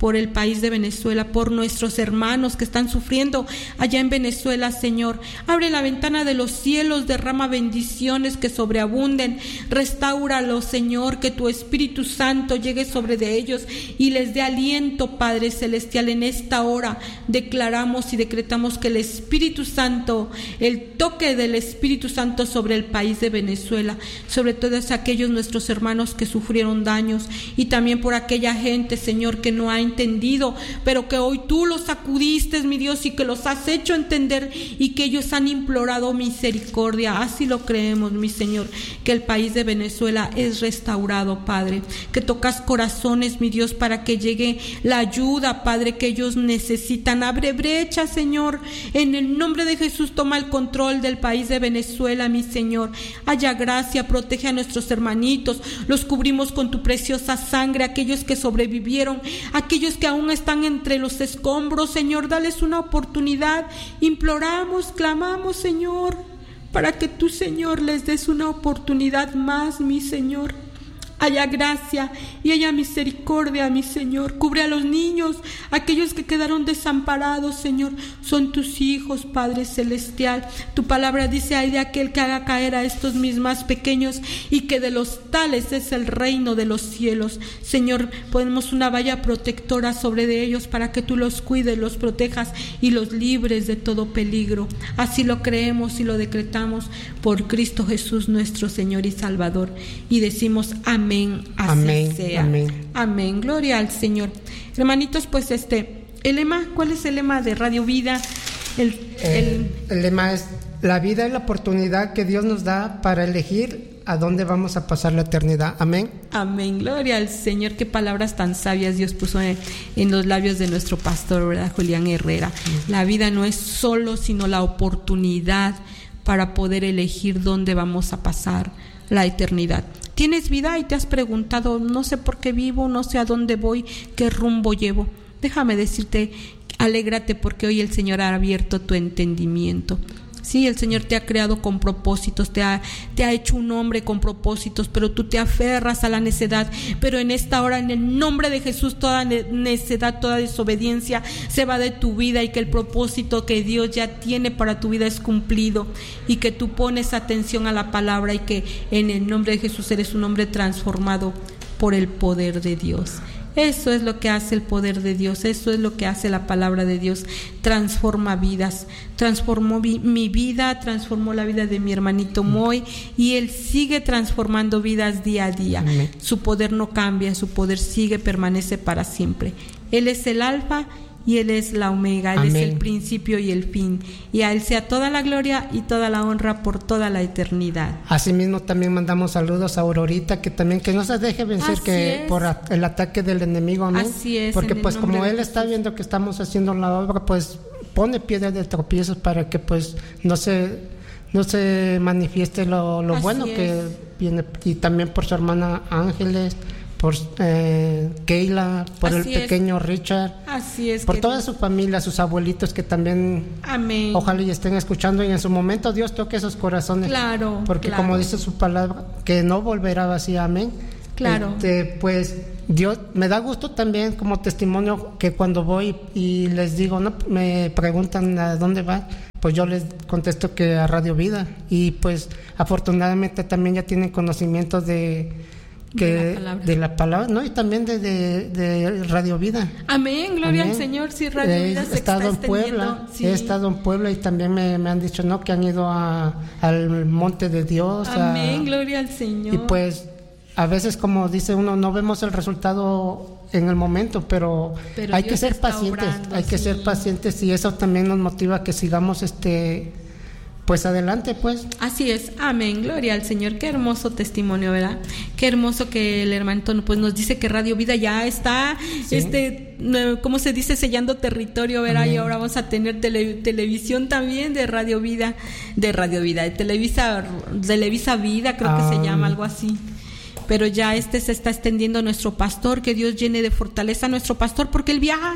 por el país de Venezuela, por nuestros hermanos que están sufriendo allá en Venezuela, Señor. Abre la ventana de los cielos, derrama bendiciones que sobreabunden, restáuralos, Señor, que tu Espíritu Santo llegue sobre de ellos y les dé aliento, Padre Celestial. En esta hora declaramos y decretamos que el Espíritu Santo, el toque del Espíritu Santo sobre el país de Venezuela, sobre todos aquellos nuestros hermanos que sufrieron daños, y también por aquella gente, Señor, que no ha entendido, pero que hoy tú los sacudiste, mi Dios, y que los has hecho entender y que ellos han implorado misericordia. Así lo creemos, mi Señor, que el país de Venezuela es restaurado, Padre, que tocas corazones, mi Dios, para que llegue la ayuda, Padre, que ellos necesitan. Abre brecha, Señor, en el nombre de Jesús. Toma el control del país de Venezuela, mi Señor. Haya gracia, protege a nuestros hermanitos, los cubrimos con tu preciosa sangre, aquellos que sobrevivieron, aquellos que aún están entre los escombros, Señor, dales una oportunidad. Imploramos, clamamos, Señor, para que tú, Señor, les des una oportunidad más, mi Señor. Haya gracia y haya misericordia, mi Señor. Cubre a los niños, aquellos que quedaron desamparados, Señor. Son tus hijos, Padre Celestial. Tu palabra dice: ay de aquel que haga caer a estos mis más pequeños, y que de los tales es el reino de los cielos. Señor, ponemos una valla protectora sobre de ellos para que tú los cuides, los protejas y los libres de todo peligro. Así lo creemos y lo decretamos por Cristo Jesús, nuestro Señor y Salvador. Y decimos amén. Amén, así amén, sea. Amén. Amén, gloria al Señor. Hermanitos, pues este, el lema, ¿cuál es el lema de Radio Vida? El, el, el, el lema es: la vida es la oportunidad que Dios nos da para elegir a dónde vamos a pasar la eternidad. Amén. Amén, gloria al Señor. Qué palabras tan sabias Dios puso en, en los labios de nuestro pastor, ¿verdad? Julián Herrera. Mm. La vida no es solo, sino la oportunidad para poder elegir dónde vamos a pasar la eternidad. Tienes vida y te has preguntado: no sé por qué vivo, no sé a dónde voy, qué rumbo llevo. Déjame decirte, alégrate, porque hoy el Señor ha abierto tu entendimiento. Sí, el Señor te ha creado con propósitos, te ha, te ha hecho un hombre con propósitos, pero tú te aferras a la necedad. Pero en esta hora, en el nombre de Jesús, toda necedad, toda desobediencia se va de tu vida, y que el propósito que Dios ya tiene para tu vida es cumplido, y que tú pones atención a la palabra, y que en el nombre de Jesús eres un hombre transformado por el poder de Dios. Eso es lo que hace el poder de Dios, eso es lo que hace la palabra de Dios. Transforma vidas, transformó mi, mi vida, transformó la vida de mi hermanito Moy, y él sigue transformando vidas día a día. Amén. Su poder no cambia, su poder sigue, permanece para siempre. Él es el alfa y Él es la omega, Él Amén. Es el principio y el fin, y a Él sea toda la gloria y toda la honra por toda la eternidad. Asimismo también mandamos saludos a Aurorita, que también que no se deje vencer que por el ataque del enemigo. Amén. Así es, porque pues como Él está viendo que estamos haciendo la obra, pues pone piedras de tropiezos para que pues no se no se manifieste lo, lo bueno es. Que viene, y también por su hermana Ángeles, por eh, Keila, por Así el pequeño es. Richard, Así es, por toda Dios. Su familia, sus abuelitos que también Amén. Ojalá y estén escuchando, y en su momento Dios toque esos corazones, claro, porque claro. Como dice su palabra, que no volverá vacía. Amén. Claro. Este, pues Dios, me da gusto también como testimonio que cuando voy y les digo, no, me preguntan a dónde va, pues yo les contesto que a Radio Vida, y pues afortunadamente también ya tienen conocimiento de que de la palabra, de la palabra no y también de, de, de Radio Vida. Amén, gloria Amén. Al Señor. Sí, Radio he Vida se estado está en Puebla, sí. He estado en Puebla y también me, me han dicho no que han ido a, al Monte de Dios. Amén, a, gloria al Señor. Y pues a veces, como dice uno, no vemos el resultado en el momento, pero, pero hay Dios que ser pacientes, obrando, hay sí. que ser pacientes, y eso también nos motiva a que sigamos este pues adelante, pues. Así es, amén, gloria al Señor. Qué hermoso testimonio, ¿verdad? Qué hermoso que el hermano pues nos dice que Radio Vida ya está, sí. este, ¿cómo se dice? Sellando territorio, ¿verdad? Amén. Y ahora vamos a tener tele, televisión también de Radio Vida, de Radio Vida, de Televisa, Televisa Vida, creo ah. que se llama, algo así. Pero ya este se está extendiendo a nuestro pastor, que Dios llene de fortaleza a nuestro pastor, porque él viaja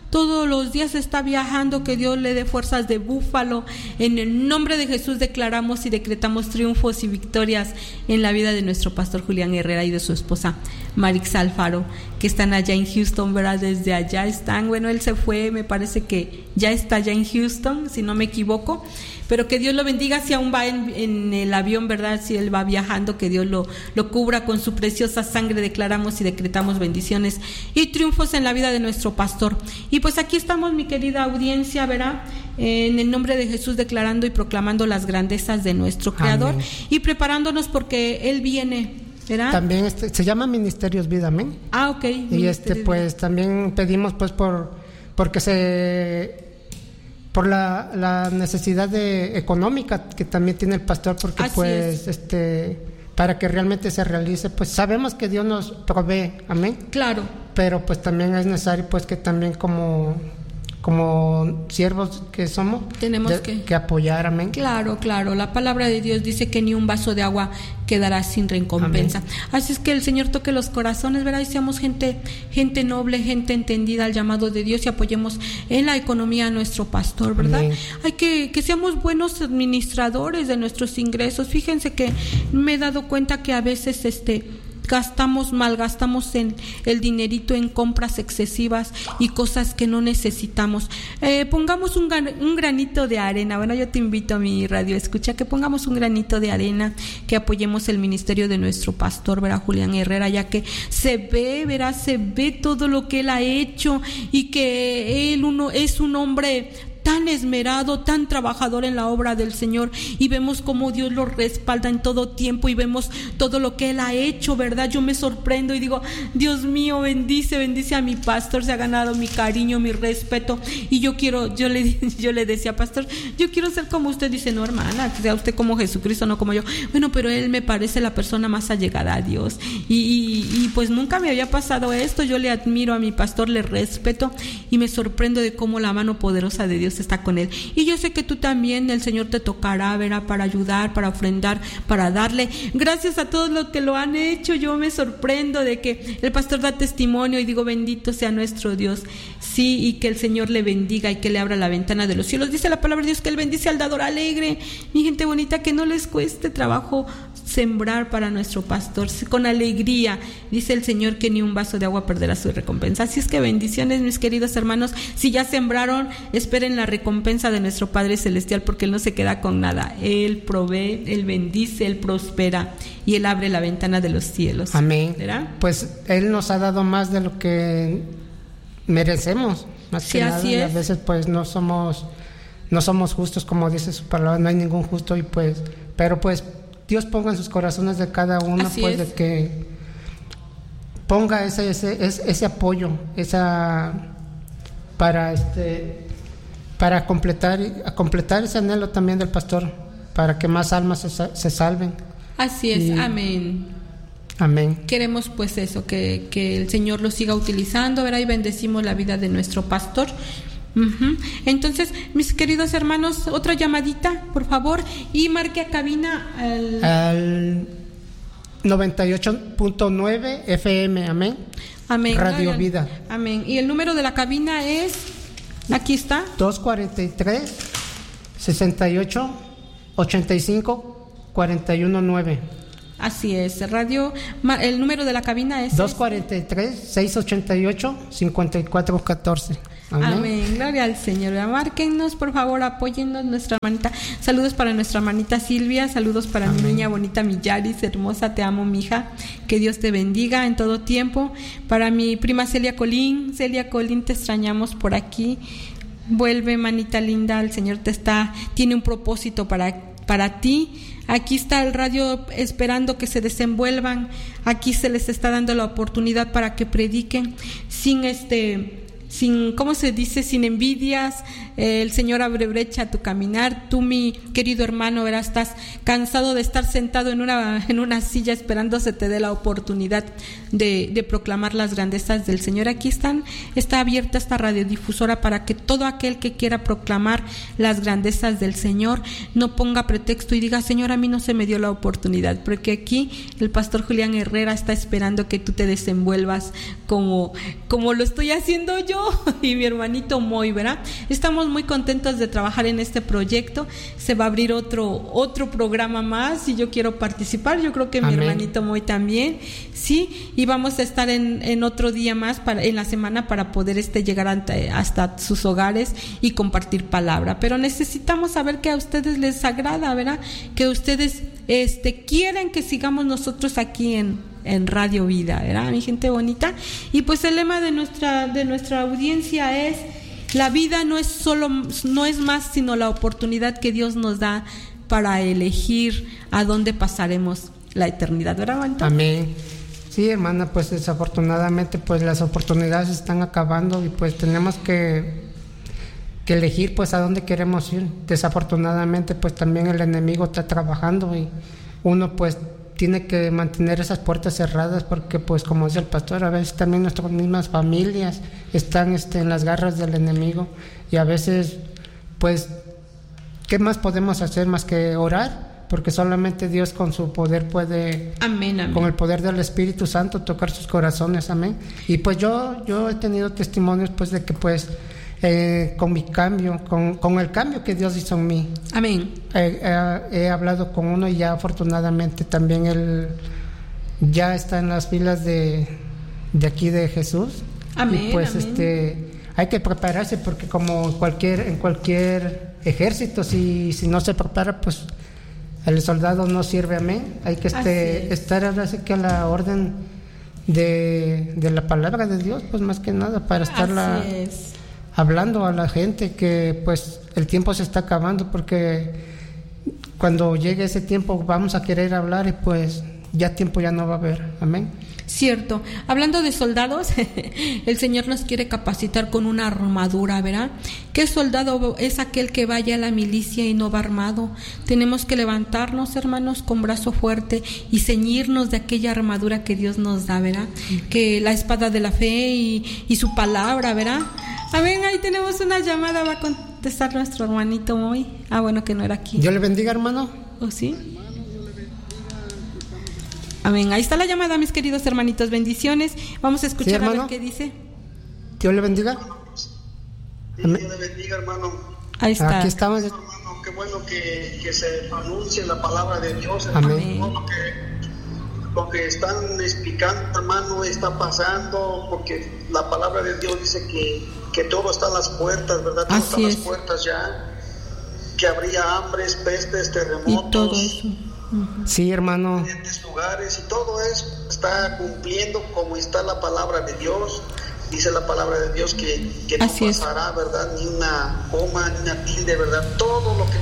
todos los días está viajando, que Dios le dé fuerzas de búfalo. En el nombre de Jesús declaramos y decretamos triunfos y victorias en la vida de nuestro pastor Julián Herrera y de su esposa Marix Alfaro, que están allá en Houston, ¿verdad? Desde allá están, bueno, él se fue, me parece que ya está allá en Houston, si no me equivoco, pero que Dios lo bendiga si aún va en, en el avión, ¿verdad? Si él va viajando, que Dios lo, lo cubra con su preciosa sangre. Declaramos y decretamos bendiciones y triunfos en la vida de nuestro pastor. Y pues aquí estamos, mi querida audiencia, ¿verdad? En el nombre de Jesús, declarando y proclamando las grandezas de nuestro Creador. Amén. Y preparándonos porque Él viene, ¿verdad? También este, se llama Ministerios Vida, amén. Ah, ok. Y este pues también pedimos pues por porque se por la, la necesidad de económica que también tiene el pastor, porque Así pues es. este para que realmente se realice, pues sabemos que Dios nos provee, amén. Claro. Pero pues también es necesario pues que también como como siervos que somos, tenemos de, que, que apoyar, amén. Claro, claro, la palabra de Dios dice que ni un vaso de agua quedará sin recompensa. Amén. Así es que el Señor toque los corazones, ¿verdad? Y seamos gente, gente noble, gente entendida al llamado de Dios, y apoyemos en la economía a nuestro pastor, ¿verdad? Amén. Hay que, que seamos buenos administradores de nuestros ingresos. Fíjense que me he dado cuenta que a veces este gastamos, malgastamos en el dinerito en compras excesivas y cosas que no necesitamos. Eh, pongamos un, un granito de arena. Bueno, yo te invito a mi radio escucha que pongamos un granito de arena, que apoyemos el ministerio de nuestro pastor, verá, Julián Herrera, ya que se ve, verá, se ve todo lo que él ha hecho, y que él uno es un hombre tan esmerado, tan trabajador en la obra del Señor, y vemos cómo Dios lo respalda en todo tiempo, y vemos todo lo que Él ha hecho, ¿verdad? Yo me sorprendo y digo, Dios mío, bendice, bendice a mi pastor, se ha ganado mi cariño, mi respeto, y yo quiero, yo le, yo le decía, pastor, yo quiero ser como usted. Dice, no, hermana, que sea usted como Jesucristo, no como yo. Bueno, pero él me parece la persona más allegada a Dios, y, y, y pues nunca me había pasado esto. Yo le admiro a mi pastor, le respeto, y me sorprendo de cómo la mano poderosa de Dios está con él. Y yo sé que tú también, el Señor te tocará, verá, para ayudar, para ofrendar, para darle. Gracias a todos los que lo han hecho. Yo me sorprendo de que el pastor da testimonio, y digo, bendito sea nuestro Dios. Sí, y que el Señor le bendiga y que le abra la ventana de los cielos. Dice la palabra de Dios que Él bendice al dador alegre. Mi gente bonita, que no les cueste trabajo sembrar para nuestro pastor, con alegría. Dice el Señor que ni un vaso de agua perderá su recompensa. Así es que bendiciones, mis queridos hermanos. Si ya sembraron, esperen la recompensa de nuestro Padre Celestial, porque Él no se queda con nada. Él provee, Él bendice, Él prospera, y Él abre la ventana de los cielos. Amén. ¿Verdad? Pues Él nos ha dado más de lo que merecemos, más sí, que nada, así y a es. veces pues no somos no somos justos, como dice su palabra, no hay ningún justo, y pues pero pues Dios ponga en sus corazones de cada uno, así pues es. de que ponga ese ese ese, ese apoyo, esa para este para completar a completar ese anhelo también del pastor, para que más almas se, se salven. Así es, y, amén. Amén. Queremos pues eso, que, que el Señor lo siga utilizando, ¿verdad? Y bendecimos la vida de nuestro pastor. Uh-huh. Entonces, mis queridos hermanos, otra llamadita, por favor, y marque a cabina al, al noventa y ocho punto nueve F M, amén. Amén. Radio Gloria, Vida. Amén. Y el número de la cabina es, aquí está, dos cuarenta y tres, sesenta y ocho, ochenta y cinco, cuarenta y uno nueve. Así es, radio, el número de la cabina es dos cuarenta y tres, seiscientos ochenta y ocho, cincuenta y cuatro catorce. Amén. Amén, gloria al Señor. Márquennos, por favor, apóyennos, nuestra hermanita. Saludos para nuestra hermanita Silvia, saludos para Amén. Mi niña bonita, mi Yaris, hermosa, te amo, mija. Que Dios te bendiga en todo tiempo. Para mi prima Celia Colín, Celia Colín, te extrañamos por aquí. Vuelve, manita linda, el Señor te está, tiene un propósito para, para ti. Aquí está el radio esperando que se desenvuelvan. Aquí se les está dando la oportunidad para que prediquen sin este... sin, ¿cómo se dice? Sin envidias. Eh, el Señor abre brecha a tu caminar. Tú, mi querido hermano, verás, estás cansado de estar sentado en una, en una silla esperando se te dé la oportunidad de, de proclamar las grandezas del Señor. Aquí están, está abierta esta radiodifusora para que todo aquel que quiera proclamar las grandezas del Señor no ponga pretexto y diga, Señor, a mí no se me dio la oportunidad, porque aquí el pastor Julián Herrera está esperando que tú te desenvuelvas como, como lo estoy haciendo yo. y mi hermanito Moy, ¿verdad? Estamos muy contentos de trabajar en este proyecto. Se va a abrir otro otro programa más y yo quiero participar. Yo creo que Amén. Mi hermanito Moy también, sí. Y vamos a estar en, en otro día más para en la semana para poder este llegar ante, hasta sus hogares y compartir palabra. Pero necesitamos saber que a ustedes les agrada, ¿verdad? Que ustedes este quieren que sigamos nosotros aquí en en Radio Vida, ¿verdad, mi gente bonita? Y pues el lema de nuestra de nuestra audiencia es: la vida no es solo no es más sino la oportunidad que Dios nos da para elegir a dónde pasaremos la eternidad, ¿verdad, Antonio? Amén. Sí, hermana, pues desafortunadamente pues las oportunidades están acabando y pues tenemos que que elegir pues a dónde queremos ir. Desafortunadamente pues también el enemigo está trabajando y uno pues tiene que mantener esas puertas cerradas porque pues como dice el pastor, a veces también nuestras mismas familias están este, en las garras del enemigo y a veces pues ¿qué más podemos hacer más que orar? Porque solamente Dios con su poder puede, amén, amén. Con el poder del Espíritu Santo tocar sus corazones, amén. Y pues yo, yo he tenido testimonios pues de que pues Eh, con mi cambio, con, con el cambio que Dios hizo en mí. Amén. Eh, eh, he hablado con uno y ya afortunadamente también él ya está en las filas de, de aquí de Jesús. Amén. Y pues amén. este hay que prepararse porque como cualquier en cualquier ejército si, si no se prepara pues el soldado no sirve, amén. Hay que este, estar ahora sí que a la orden de, de la palabra de Dios, pues más que nada para estarla Así es. hablando a la gente que pues el tiempo se está acabando porque cuando llegue ese tiempo vamos a querer hablar y pues ya tiempo ya no va a haber, amén. Cierto. Hablando de soldados, el Señor nos quiere capacitar con una armadura, ¿verdad? ¿Qué soldado es aquel que vaya a la milicia y no va armado? Tenemos que levantarnos, hermanos, con brazo fuerte y ceñirnos de aquella armadura que Dios nos da, ¿verdad? Que la espada de la fe y, y su palabra, ¿verdad? Amén, ahí tenemos una llamada, va a contestar nuestro hermanito Moy. Ah, bueno, que no era aquí. Dios le bendiga, hermano. ¿Oh, sí? Amén, ahí está la llamada, mis queridos hermanitos, bendiciones. Vamos a escuchar, sí, a ver qué dice. Dios le bendiga. Dios le bendiga, hermano. Ahí está. Aquí estamos. Hermano, qué bueno que, que se anuncie la palabra de Dios, hermano. Amén. Lo que, lo que están explicando, hermano, está pasando, porque la palabra de Dios dice que, que todo está a las puertas, ¿verdad? Todo Así está a las es. puertas ya, que habría hambres, pestes, terremotos. Y todo eso. Uh-huh. Sí, hermano. Diferentes lugares y todo eso está cumpliendo como está la palabra de Dios. Dice la palabra de Dios que, que no Así pasará, es. ¿verdad? Ni una coma, ni una tilde, ¿verdad? Todo lo que...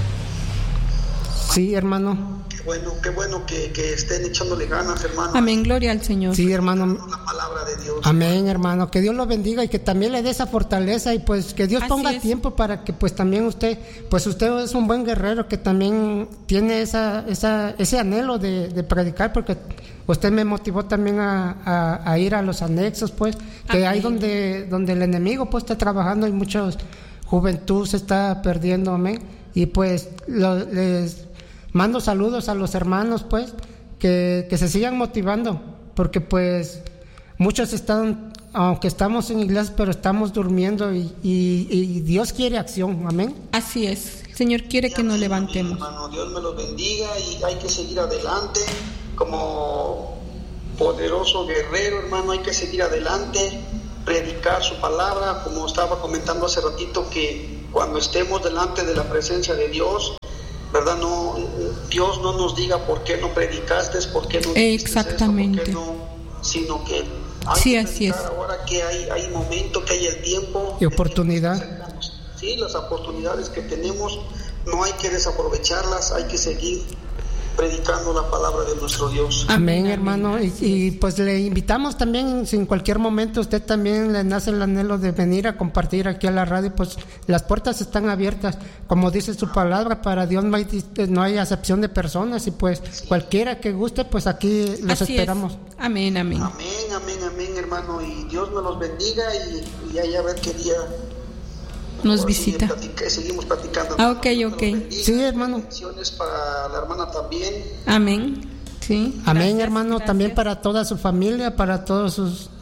Sí, hermano. Qué bueno, qué bueno que, que estén echándole ganas, hermano. Amén, gloria al Señor. Sí, hermano. La palabra de Dios. Amén, hermano. Que Dios lo bendiga y que también le dé esa fortaleza y pues que Dios Así ponga es. tiempo para que pues también usted, pues usted es un buen guerrero que también tiene esa, esa, ese anhelo de, de predicar porque usted me motivó también a, a, a ir a los anexos, pues, que Amén. ahí donde, donde el enemigo pues está trabajando y mucha juventud se está perdiendo, amén. Y pues lo, les mando saludos a los hermanos, pues, que, que se sigan motivando, porque pues muchos están, aunque estamos en iglesias, pero estamos durmiendo y, y, y Dios quiere acción, amén. Así es, el Señor quiere que nos levantemos. Hermano, Dios me los bendiga y hay que seguir adelante como poderoso guerrero, hermano, hay que seguir adelante, predicar su palabra, como estaba comentando hace ratito, que cuando estemos delante de la presencia de Dios, ¿verdad? No, Dios no nos diga por qué no predicaste, por qué no dijiste exactamente eso, por qué no, sino que hay sí, que así es. ahora que hay, hay momento, que hay el tiempo y oportunidad. Sí, las oportunidades que tenemos no hay que desaprovecharlas, hay que seguir predicando la palabra de nuestro Dios. Amén, amén, hermano. Y, y pues le invitamos también, si en cualquier momento usted también le nace el anhelo de venir a compartir aquí a la radio, pues las puertas están abiertas. Como dice su palabra, para Dios no hay, no hay acepción de personas y pues sí, cualquiera que guste, pues aquí los así esperamos. Es. Amén, amén. Amén, amén, amén, hermano. Y Dios me los bendiga y, y ahí a ver qué día nos visita. Platica, seguimos platicando. Ah, ok, ok. Sí, hermano. Bendiciones para la hermana también. Amén. Sí. Amén, gracias, hermano. gracias. También para toda su familia, para todos sus,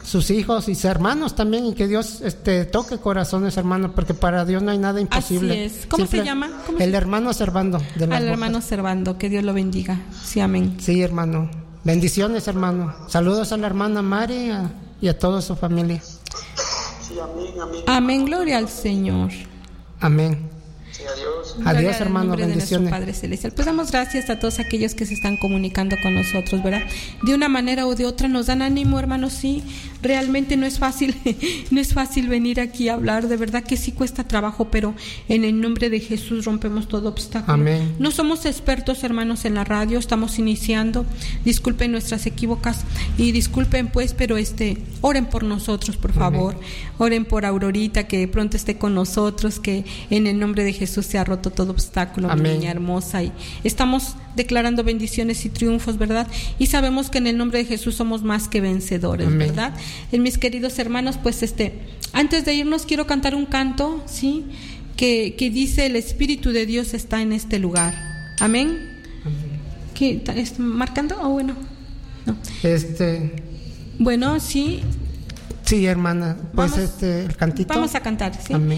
sus hijos y sus hermanos también, y que Dios este, toque corazones, hermano, porque para Dios no hay nada imposible. Así es. ¿Cómo Simple, se llama? ¿Cómo el se... hermano Servando. De las Al Botas. hermano Servando, que Dios lo bendiga. Sí, amén. Sí, hermano. Bendiciones, hermano. Saludos a la hermana Mari a, y a toda su familia. Sí, amén, amén. Amén, gloria al Señor. Amén. Sí, adiós. Gloria Adiós, al hermano, nombre de nuestro bendiciones. Padre Celestial. Pues damos gracias a todos aquellos que se están comunicando con nosotros, ¿verdad? De una manera o de otra nos dan ánimo, hermanos, sí. Realmente no es fácil, no es fácil venir aquí a hablar, de verdad que sí cuesta trabajo, pero en el nombre de Jesús rompemos todo obstáculo. Amén. No somos expertos, hermanos, en la radio, estamos iniciando. Disculpen nuestras equívocas y disculpen pues, pero este, oren por nosotros, por favor. Amén. Oren por Aurorita, que pronto esté con nosotros, que en el nombre de Jesús se ha roto todo obstáculo, mi Amén. niña hermosa, y estamos declarando bendiciones y triunfos, ¿verdad? Y sabemos que en el nombre de Jesús somos más que vencedores, Amén. ¿verdad? En mis queridos hermanos, pues este, antes de irnos quiero cantar un canto, ¿sí? Que, que dice: el Espíritu de Dios está en este lugar. Amén. Amén. ¿Qué es marcando? ¿O oh, bueno? No. Este, Bueno, sí. sí, hermana. Pues Vamos, este, el cantito. Vamos a cantar, ¿sí? Amén.